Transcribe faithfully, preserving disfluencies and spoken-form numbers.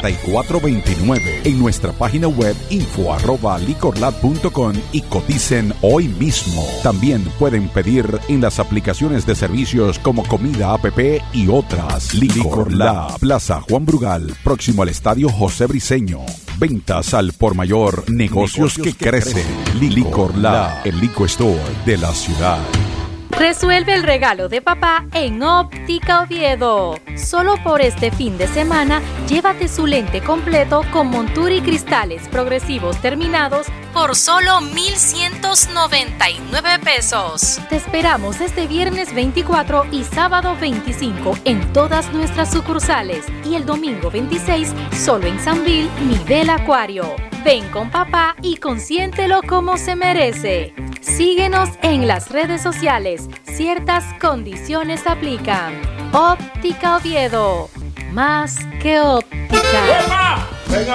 treinta y cuatro veintinueve. En nuestra página web info arroba licorlab punto com y coticen hoy mismo. También pueden pedir en las aplicaciones de servicios como Comida App y otras. Licorlab, Plaza Juan Brugal, próximo al Estadio José Briceño. Ventas al por mayor, negocios, negocios que, que crecen. crecen. Licorlab, el liquor store de la ciudad. Resuelve el regalo de papá en Óptica Oviedo. Solo por este fin de semana, llévate su lente completo con montura y cristales progresivos terminados por solo mil ciento noventa y nueve pesos. Te esperamos este viernes veinticuatro y sábado veinticinco en todas nuestras sucursales y el domingo veintiséis solo en Sanvil, nivel Acuario. Ven con papá y consiéntelo como se merece. Síguenos en las redes sociales. Ciertas condiciones aplican. Óptica Oviedo. Más que óptica.